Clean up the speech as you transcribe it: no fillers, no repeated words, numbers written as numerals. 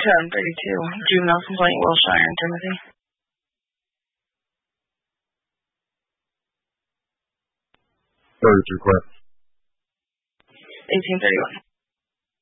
1032. Juvenile complaint, Wilshire and Timothy. 32 clear. 1831.